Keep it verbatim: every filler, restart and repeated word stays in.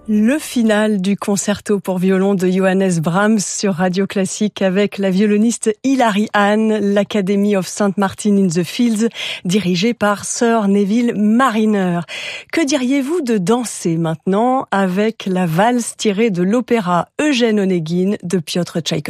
Le final du concerto pour violon de Johannes Brahms sur Radio Classique avec la violoniste Hilary Hahn, l'Academy of Saint Martin in the Fields, dirigée par Sir Neville Marriner. Que diriez-vous de danser maintenant avec la valse tirée de l'opéra Eugène Onégine de Piotr Tchaïkovski ?